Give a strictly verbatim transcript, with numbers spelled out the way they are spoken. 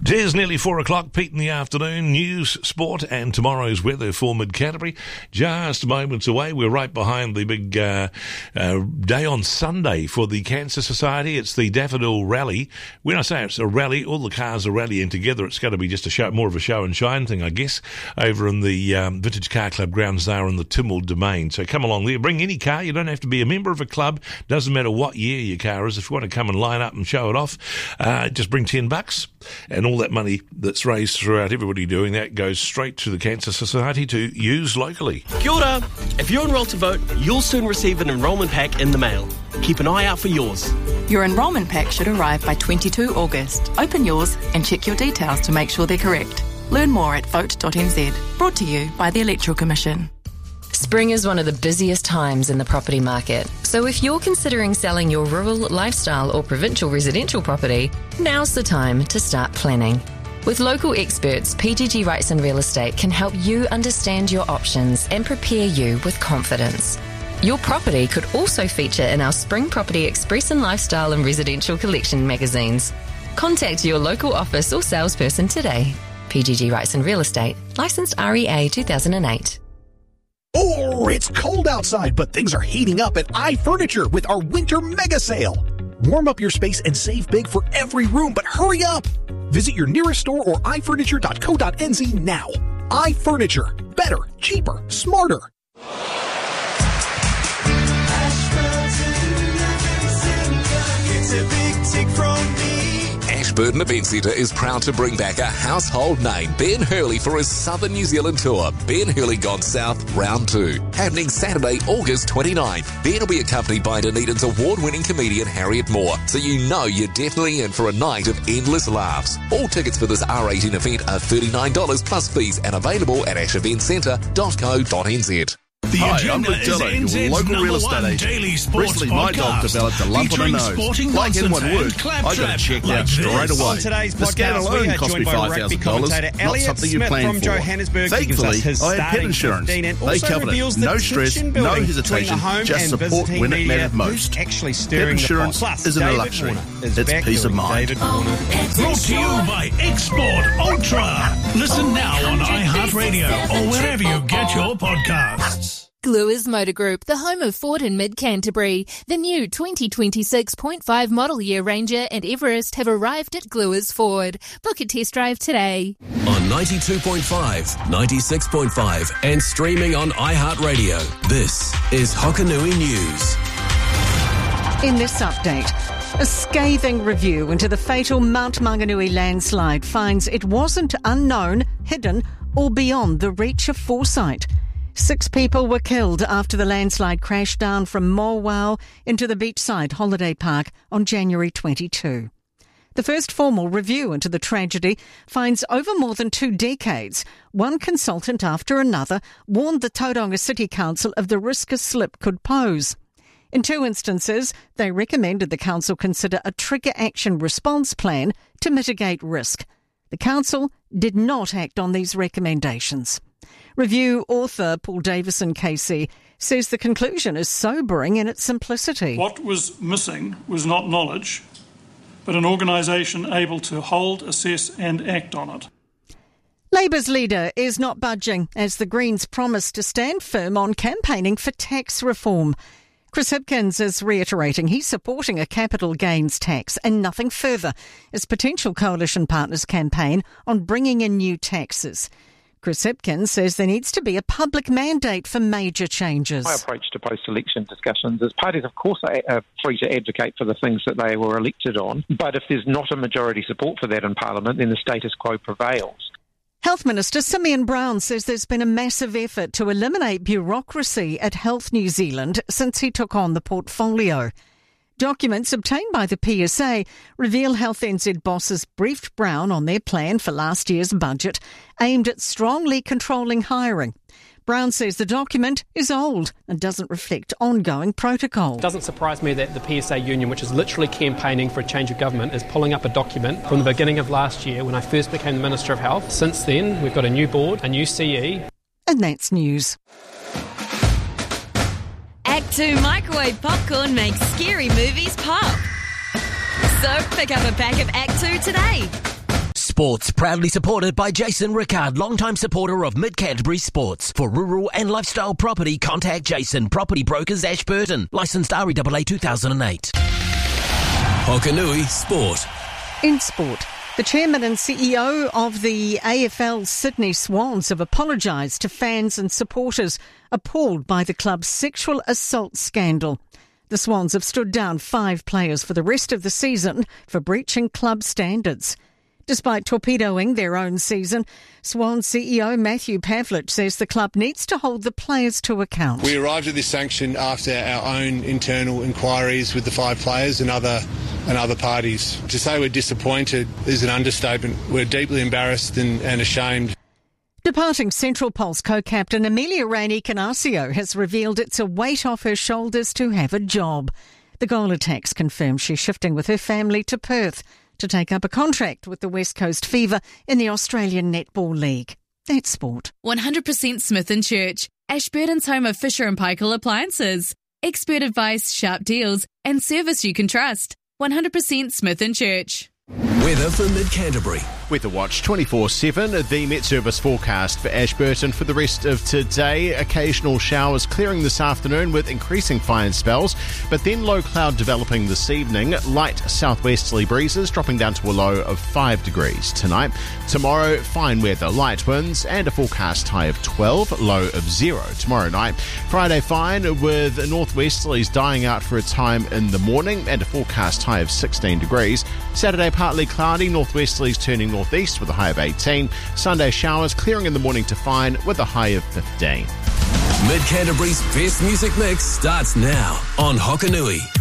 It is nearly four o'clock, Pete in the afternoon, news, sport and tomorrow's weather for Mid-Canterbury. Just moments away, we're right behind the big uh, uh, day on Sunday for the Cancer Society. It's the Daffodil Rally. When I say it's a rally, all the cars are rallying together. It's going to be just a show, more of a show and shine thing, I guess, over in the um, Vintage Car Club grounds there in the Timmel Domain. So come along there, bring any car. You don't have to be a member of a club. Doesn't matter what year your car is. If you want to come and line up and show it off, uh, just bring ten bucks. And all that money that's raised throughout everybody doing that goes straight to the Cancer Society to use locally. Kia ora. If you're enrolled to vote, you'll soon receive an enrolment pack in the mail. Keep an eye out for yours. Your enrolment pack should arrive by the twenty-second of August. Open yours and check your details to make sure they're correct. Learn more at vote dot n z. Brought to you by the Electoral Commission. Spring is one of the busiest times in the property market. So if you're considering selling your rural, lifestyle or provincial residential property, now's the time to start planning. With local experts, P G G Wrightson Real Estate can help you understand your options and prepare you with confidence. Your property could also feature in our Spring Property Express and Lifestyle and Residential Collection magazines. Contact your local office or salesperson today. P G G Wrightson Real Estate, licensed R E A two thousand eight. Oh, it's cold outside, but things are heating up at iFurniture with our winter mega sale. Warm up your space and save big for every room, but hurry up! Visit your nearest store or i furniture dot co dot n z now. iFurniture. Better, cheaper, smarter. It's a big tick from me. Ashburton Event Centre is proud to bring back a household name, Ben Hurley, for his Southern New Zealand tour, Ben Hurley Gone South Round two. Happening Saturday, August twenty-ninth. Ben will be accompanied by Dunedin's award-winning comedian Harriet Moore, so you know you're definitely in for a night of endless laughs. All tickets for this R eighteen event are thirty-nine dollars plus fees and available at ash event centre dot co dot n z. The Hi, I'm Rick Dillo, your local real estate agent. Recently, my dog developed a lump on her nose. Like anyone would, I got it checked out straight away. The scan alone cost me five thousand dollars, not something you planned for. Thankfully, I had pet insurance. They covered it. No stress, no hesitation, just support when it mattered most. Pet insurance isn't a luxury. It's peace of mind. Brought to you by Export Ultra. Listen now on iHeartRadio or wherever you get your podcasts. Gluers Motor Group, the home of Ford in Mid-Canterbury. The new twenty twenty-six point five model year Ranger and Everest have arrived at Gluers Ford. Book a test drive today. On ninety-two point five, ninety-six point five and streaming on iHeartRadio, this is Hokanui News. In this update, a scathing review into the fatal Mount Maunganui landslide finds it wasn't unknown, hidden or beyond the reach of foresight. Six people were killed after the landslide crashed down from Morwell into the beachside holiday park on January twenty-second. The first formal review into the tragedy finds over more than two decades, one consultant after another warned the Tauranga City Council of the risk a slip could pose. In two instances, they recommended the council consider a trigger action response plan to mitigate risk. The council did not act on these recommendations. Review author Paul Davison K C says the conclusion is sobering in its simplicity. What was missing was not knowledge, but an organisation able to hold, assess and act on it. Labour's leader is not budging as the Greens promise to stand firm on campaigning for tax reform. Chris Hipkins is reiterating he's supporting a capital gains tax and nothing further as potential coalition partners campaign on bringing in new taxes. Chris Hipkins says there needs to be a public mandate for major changes. My approach to post-election discussions is parties, of course, are free to advocate for the things that they were elected on, but if there's not a majority support for that in Parliament, then the status quo prevails. Health Minister Simeon Brown says there's been a massive effort to eliminate bureaucracy at Health New Zealand since he took on the portfolio. Documents obtained by the P S A reveal Health N Z bosses briefed Brown on their plan for last year's budget aimed at strongly controlling hiring. Brown says the document is old and doesn't reflect ongoing protocol. It doesn't surprise me that the P S A union, which is literally campaigning for a change of government, is pulling up a document from the beginning of last year when I first became the Minister of Health. Since then, we've got a new board, a new C E. And that's news. Act two microwave popcorn makes scary movies pop. So pick up a pack of Act two today. Sports, proudly supported by Jason Rickard, longtime supporter of Mid-Canterbury Sports. For rural and lifestyle property, contact Jason, Property Brokers, Ashburton. Licensed R E A A two thousand eight. Hokanui Sport. In sport, the chairman and C E O of the A F L Sydney Swans have apologised to fans and supporters appalled by the club's sexual assault scandal. The Swans have stood down five players for the rest of the season for breaching club standards. Despite torpedoing their own season, Swans C E O Matthew Pavlich says the club needs to hold the players to account. We arrived at this sanction after our own internal inquiries with the five players and other and other parties. To say we're disappointed is an understatement. We're deeply embarrassed and, and ashamed. Departing Central Pulse co-captain Amelia Rainey Canasio has revealed it's a weight off her shoulders to have a job. The Goal Attacks confirms she's shifting with her family to Perth to take up a contract with the West Coast Fever in the Australian Netball League. That's sport. one hundred percent Smith and Church, Ashburton's home of Fisher and Paykel appliances. Expert advice, sharp deals and service you can trust. one hundred percent Smith and Church. Weather for Mid-Canterbury. Weather Watch twenty-four seven, the Met Service forecast for Ashburton for the rest of today. Occasional showers clearing this afternoon with increasing fine spells, but then low cloud developing this evening. Light southwesterly breezes dropping down to a low of five degrees tonight. Tomorrow, fine weather, light winds and a forecast high of twelve, low of zero tomorrow night. Friday, fine with northwesterlies dying out for a time in the morning and a forecast high of sixteen degrees. Saturday, partly cloudy, northwesterlies turning northeast with a high of eighteen. Sunday, showers clearing in the morning to fine with a high of fifteen. Mid-Canterbury's best music mix starts now on Hokanui.